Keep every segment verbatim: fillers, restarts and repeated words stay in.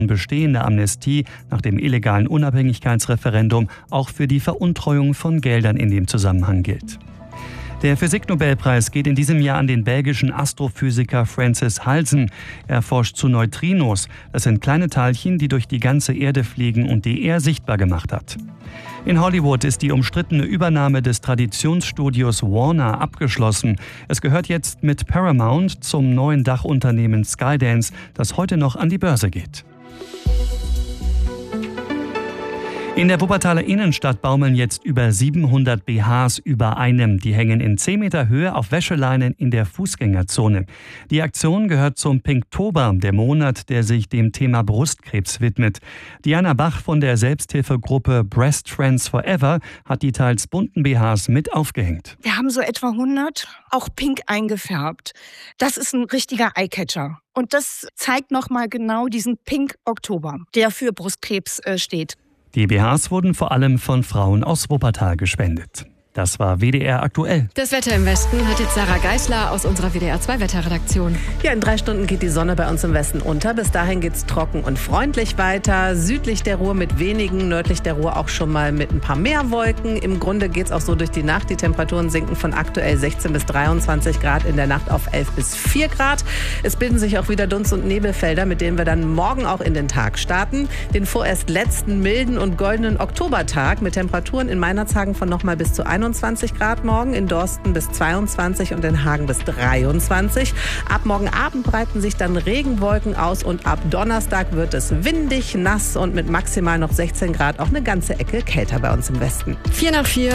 bestehende Amnestie nach dem illegalen Unabhängigkeitsreferendum auch für die Veruntreuung von Geldern in dem Zusammenhang gilt. Der Physiknobelpreis geht in diesem Jahr an den belgischen Astrophysiker Francis Halsen. Er forscht zu Neutrinos. Das sind kleine Teilchen, die durch die ganze Erde fliegen und die er sichtbar gemacht hat. In Hollywood ist die umstrittene Übernahme des Traditionsstudios Warner abgeschlossen. Es gehört jetzt mit Paramount zum neuen Dachunternehmen Skydance, das heute noch an die Börse geht. In der Wuppertaler Innenstadt baumeln jetzt über siebenhundert B Hs über einem. Die hängen in zehn Meter Höhe auf Wäscheleinen in der Fußgängerzone. Die Aktion gehört zum Pinktober, der Monat, der sich dem Thema Brustkrebs widmet. Diana Bach von der Selbsthilfegruppe Breast Friends Forever hat die teils bunten B Hs mit aufgehängt. Wir haben so etwa hundert, auch pink eingefärbt. Das ist ein richtiger Eyecatcher. Und das zeigt nochmal genau diesen Pink Oktober, der für Brustkrebs äh, steht. Die B Hs wurden vor allem von Frauen aus Wuppertal gespendet. Das war W D R aktuell. Das Wetter im Westen hat jetzt Sarah Geisler aus unserer W D R zwei Wetterredaktion. Ja, in drei Stunden geht die Sonne bei uns im Westen unter. Bis dahin geht's trocken und freundlich weiter. Südlich der Ruhr mit wenigen, nördlich der Ruhr auch schon mal mit ein paar mehr Wolken. Im Grunde geht's auch so durch die Nacht. Die Temperaturen sinken von aktuell sechzehn bis dreiundzwanzig Grad, in der Nacht auf elf bis vier Grad. Es bilden sich auch wieder Dunst- und Nebelfelder, mit denen wir dann morgen auch in den Tag starten. Den vorerst letzten milden und goldenen Oktobertag mit Temperaturen in Meinerzhagen von nochmal bis zu einundzwanzig Grad morgen, in Dorsten bis zweiundzwanzig und in Hagen bis dreiundzwanzig. Ab morgen Abend breiten sich dann Regenwolken aus und ab Donnerstag wird es windig, nass und mit maximal noch sechzehn Grad auch eine ganze Ecke kälter bei uns im Westen. Vier nach vier.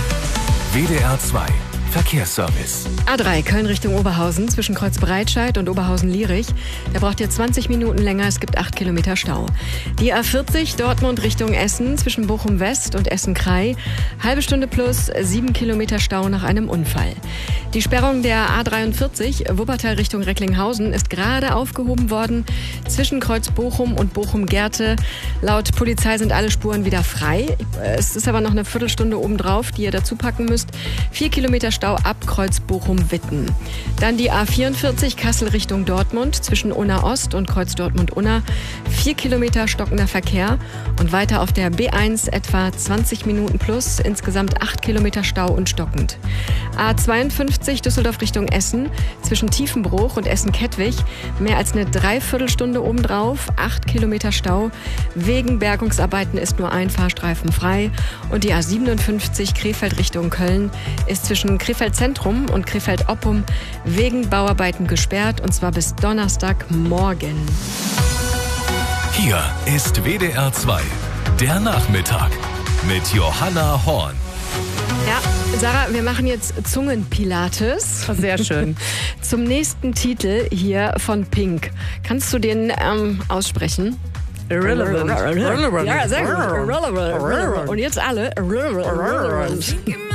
W D R zwei Verkehrsservice. A drei Köln Richtung Oberhausen zwischen Kreuzbreitscheid und Oberhausen-Lierich. Da braucht ihr zwanzig Minuten länger, es gibt acht Kilometer Stau. Die A vierzig Dortmund Richtung Essen zwischen Bochum West und Essen-Krei. Halbe Stunde plus sieben Kilometer Stau nach einem Unfall. Die Sperrung der A dreiundvierzig Wuppertal Richtung Recklinghausen ist gerade aufgehoben worden. Zwischen Kreuz Bochum und Bochum-Gerte. Laut Polizei sind alle Spuren wieder frei. Es ist aber noch eine Viertelstunde obendrauf, die ihr dazu packen müsst. Vier Kilometer Stau ab Kreuz Bochum-Witten. Dann die A vierundvierzig Kassel Richtung Dortmund zwischen Unna Ost und Kreuz Dortmund-Unna. Vier Kilometer stockender Verkehr und weiter auf der B eins etwa zwanzig Minuten plus, insgesamt acht Kilometer Stau und stockend. A zweiundfünfzig Düsseldorf Richtung Essen zwischen Tiefenbruch und Essen-Kettwig. Mehr als eine Dreiviertelstunde obendrauf, acht Kilometer Stau. Wegen Bergungsarbeiten ist nur ein Fahrstreifen frei. Und die A siebenundfünfzig Krefeld Richtung Köln ist zwischen Krefeld Zentrum und Krefeld Oppum wegen Bauarbeiten gesperrt, und zwar bis Donnerstagmorgen. Hier ist W D R zwei, der Nachmittag mit Johanna Horn. Ja, Sarah, wir machen jetzt Zungenpilates. Sehr schön. Zum nächsten Titel hier von Pink. Kannst du den ähm, aussprechen? Irrelevant. Ja, sehr gut. Irrelevant. Und jetzt alle. Irrelevant.